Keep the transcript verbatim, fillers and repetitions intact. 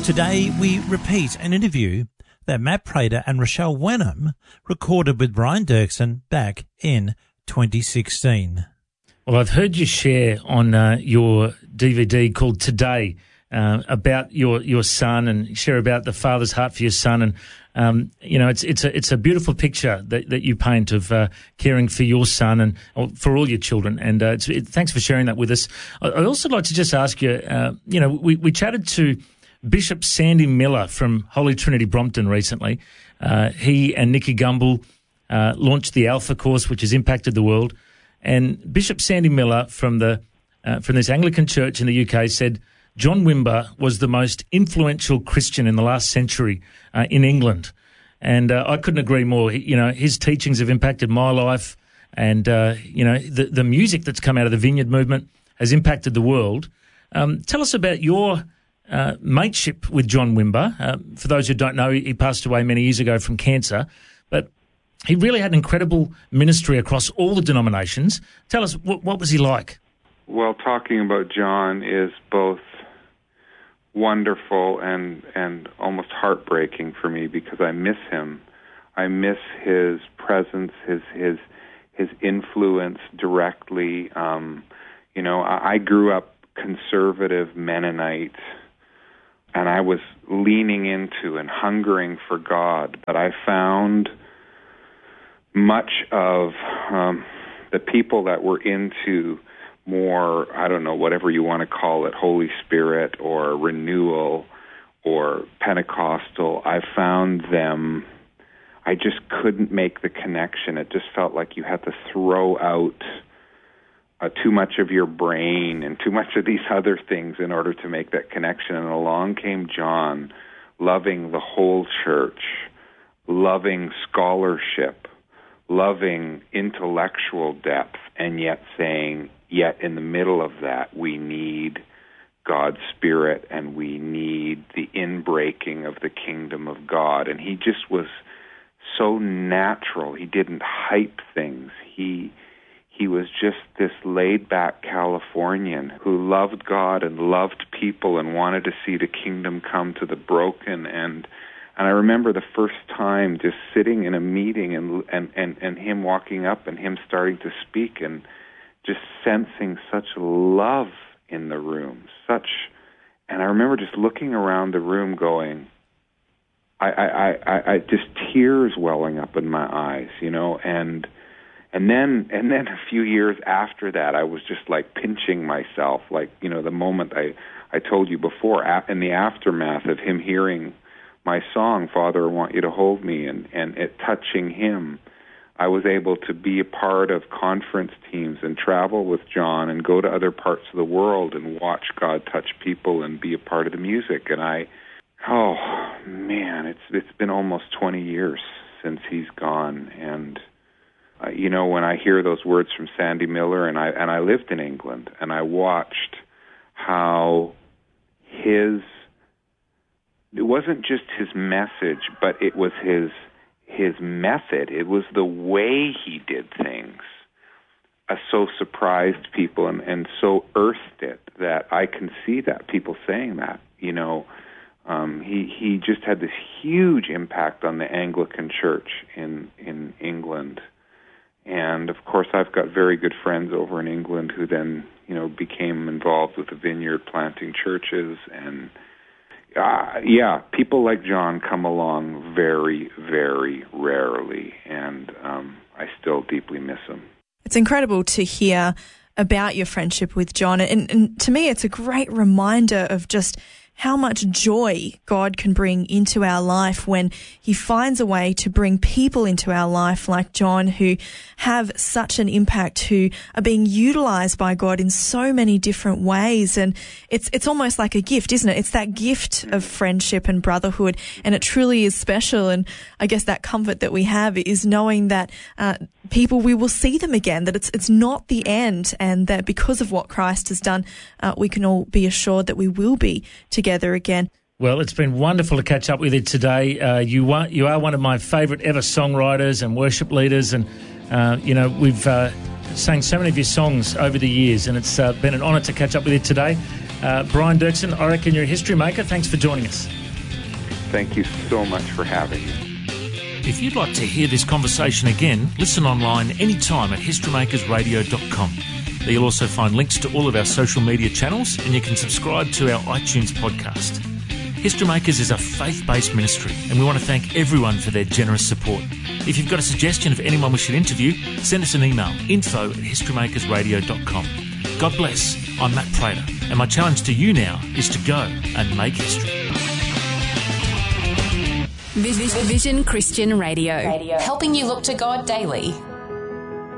Today we repeat an interview that Matt Prater and Rochelle Wenham recorded with Brian Dirksen back in twenty sixteen. Well, I've heard you share on uh, your D V D called Today uh, about your, your son, and share about the father's heart for your son. And, um, you know, it's it's a it's a beautiful picture that, that you paint of uh, caring for your son and or for all your children. And uh, it's, it, thanks for sharing that with us. I, I'd also like to just ask you, uh, you know, we, we chatted to Bishop Sandy Miller from Holy Trinity Brompton recently. Uh, he and Nicky Gumbel uh, launched the Alpha course, which has impacted the world. And Bishop Sandy Miller from the uh, from this Anglican church in the U K said John Wimber was the most influential Christian in the last century uh, in England. And uh, I couldn't agree more. He, you know, his teachings have impacted my life, and uh, you know, the the music that's come out of the Vineyard movement has impacted the world. Um, tell us about your Uh, mateship with John Wimber. Uh, for those who don't know, he passed away many years ago from cancer, but he really had an incredible ministry across all the denominations. Tell us, what, what was he like? Well, talking about John is both wonderful and, and almost heartbreaking for me, because I miss him. I miss his presence, his his his influence directly. Um, you know, I, I grew up conservative Mennonite, and I was leaning into and hungering for God, but I found much of um, the people that were into more, I don't know, whatever you want to call it, Holy Spirit or renewal or Pentecostal, I found them, I just couldn't make the connection. It just felt like you had to throw out Uh, too much of your brain and too much of these other things in order to make that connection. And along came John, loving the whole church, loving scholarship, loving intellectual depth, and yet saying, yet in the middle of that, we need God's Spirit and we need the inbreaking of the kingdom of God. And he just was so natural. He didn't hype things. He He was just this laid-back Californian who loved God and loved people and wanted to see the kingdom come to the broken. And and I remember the first time just sitting in a meeting and and, and, and him walking up and him starting to speak and just sensing such love in the room. Such, and I remember just looking around the room going, I, I, I, I just tears welling up in my eyes, you know, and And then, and then a few years after that, I was just like pinching myself, like, you know, the moment I, I told you before, in the aftermath of him hearing my song, Father, I Want You to Hold Me, and, and it touching him, I was able to be a part of conference teams and travel with John and go to other parts of the world and watch God touch people and be a part of the music. And I, oh, man, it's it's been almost twenty years since he's gone, and Uh, you know, when I hear those words from Sandy Miller, and I and I lived in England, and I watched how his, it wasn't just his message, but it was his his method. It was the way he did things. Uh, so surprised people and, and so earthed it that I can see that, people saying that, you know. Um, he, he just had this huge impact on the Anglican Church in, in England. And, of course, I've got very good friends over in England who then, you know, became involved with the Vineyard, planting churches. And, uh, yeah, people like John come along very, very rarely. And um, I still deeply miss him. It's incredible to hear about your friendship with John. And, and to me, it's a great reminder of just how much joy God can bring into our life when he finds a way to bring people into our life like John, who have such an impact, who are being utilized by God in so many different ways. And it's it's almost like a gift, isn't it? It's that gift of friendship and brotherhood, and it truly is special. And I guess that comfort that we have is knowing that uh, people, we will see them again, that it's it's not the end, and that because of what Christ has done, uh, we can all be assured that we will be together again. Well, it's been wonderful to catch up with you today. Uh, you are you are one of my favourite ever songwriters and worship leaders, and uh, you know we've uh, sang so many of your songs over the years, and it's uh, been an honour to catch up with you today. Uh, Brian Doerksen, I reckon you're a history maker. Thanks for joining us. Thank you so much for having me. If you'd like to hear this conversation again, listen online anytime at history makers radio dot com. There you'll also find links to all of our social media channels, and you can subscribe to our iTunes podcast. History Makers is a faith-based ministry, and we want to thank everyone for their generous support. If you've got a suggestion of anyone we should interview, send us an email, info at history makers radio dot com. God bless. I'm Matt Prater, and my challenge to you now is to go and make history. Vision Christian Radio, helping you look to God daily.